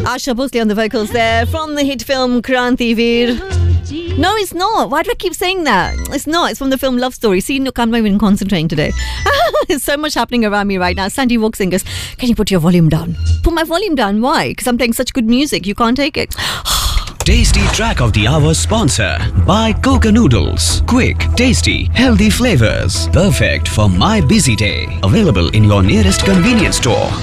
Asha Bhosle on the vocals there from the hit film Kranti Veer. No, it's not. Why do I keep saying that? It's not. It's from the film Love Story. See, look, I'm not even concentrating today. There's so much happening around me right now. Sandy walks in and goes, can you put your volume down? Put my volume down. Why? Because I'm playing such good music. You can't take it. Tasty Track of the Hour sponsor by Coca Noodles. Quick, tasty, healthy flavors. Perfect for my busy day. Available in your nearest convenience store.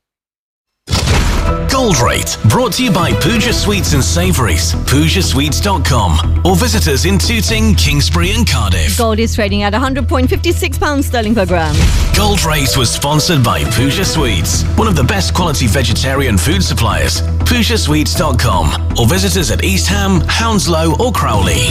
Gold Rate, brought to you by Pooja Sweets and Savouries, PoojaSweets.com, or visit us in Tooting, Kingsbury and Cardiff. Gold is trading at £100.56 sterling per gram. Gold Rate was sponsored by Pooja Sweets, one of the best quality vegetarian food suppliers, PoojaSweets.com, or visit us at East Ham, Hounslow or Crowley.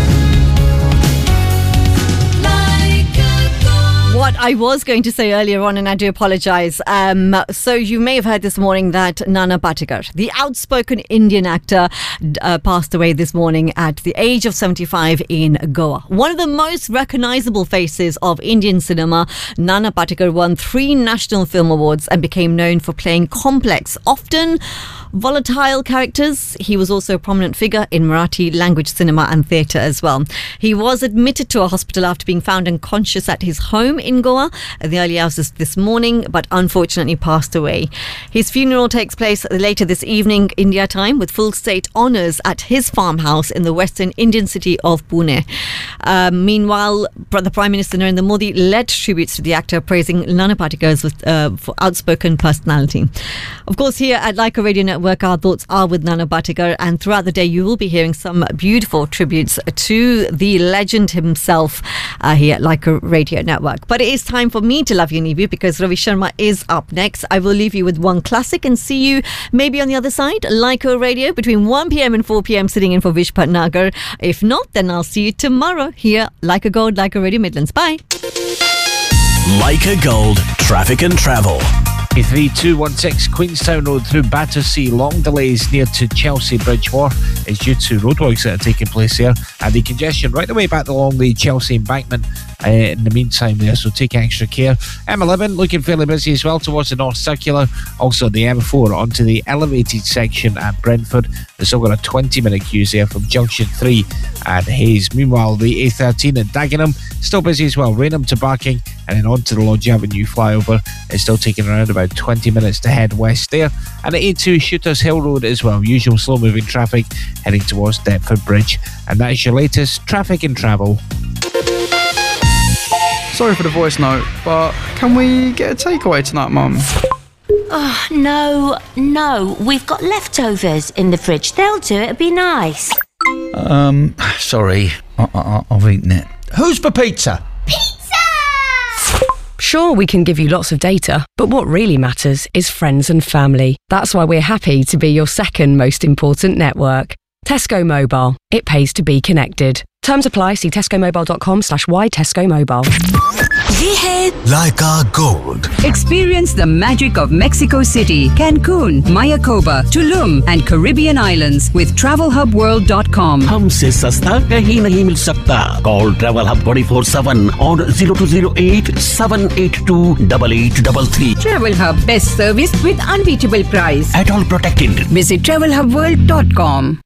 What I was going to say earlier on, and I do apologise. So you may have heard this morning that Nana Patekar, the outspoken Indian actor, passed away this morning at the age of 75 in Goa. One of the most recognisable faces of Indian cinema, Nana Patekar won 3 National Film Awards and became known for playing complex, often volatile characters. He was also a prominent figure in Marathi language cinema and theatre as well. He was admitted to a hospital after being found unconscious at his home in Goa at the early hours this morning, but unfortunately passed away. His funeral takes place later this evening, India time, with full state honours at his farmhouse in the western Indian city of Pune. Meanwhile, the Prime Minister Narendra Modi led tributes to the actor, praising Nana Patekar's for outspoken personality. Of course, here at Leica Radio Network, our thoughts are with Nana Patekar, and throughout the day you will be hearing some beautiful tributes to the legend himself here at Leica Radio Network. But it is time for me to love you and leave you, because Ravi Sharma is up next. I will leave you with one classic and see you maybe on the other side, Leica Radio, between 1 p.m. and 4 p.m. sitting in for Vish Patnagar. If not, then I'll see you tomorrow here, Leica Gold, Leica Radio Midlands. Bye. Leica Gold, traffic and travel. A3216 Queenstown Road through Battersea. Long delays near to Chelsea Bridge Wharf is due to roadworks that are taking place there, and the congestion right the way back along the Chelsea embankment in the meantime there, so take extra care. M11 looking fairly busy as well towards the North Circular. Also the M4 onto the elevated section at Brentford. There's still got a 20-minute queue there from Junction 3 at Hayes. Meanwhile, the A13 at Dagenham still busy as well. Rainham to Barking and then onto the Lodge Avenue flyover. It's still taking around about 20 minutes to head west there. And at A2 Shooters Hill Road as well. Usual slow-moving traffic heading towards Deptford Bridge. And that is your latest traffic and travel. Sorry for the voice note, but can we get a takeaway tonight, Mum? Oh, no. We've got leftovers in the fridge. They'll do it. It'll be nice. Sorry. I've eaten it. Who's for pizza? Sure, we can give you lots of data, but what really matters is friends and family. That's why we're happy to be your second most important network. Tesco Mobile. It pays to be connected. Terms apply. See tescomobile.com/why-tesco-mobile. ये है Leica Gold. Experience the magic of Mexico City, Cancun, Mayakoba, Tulum and Caribbean islands with TravelHubWorld.com. हमसे सस्ता कहीं नहीं मिल सकता. Call Travel Hub 24/7 on 0208 782 8833. Travel Hub, best service with unbeatable price. At all protected. Visit TravelHubWorld.com.